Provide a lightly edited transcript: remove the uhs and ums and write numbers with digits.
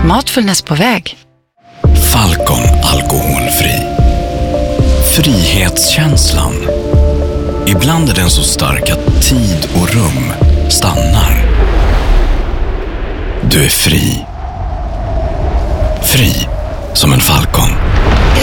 Mindfulness på väg. Falcon alkoholfri. Frihetskänslan. Ibland är den så stark att tid och rum stannar. Du är fri. Fri som en falcon.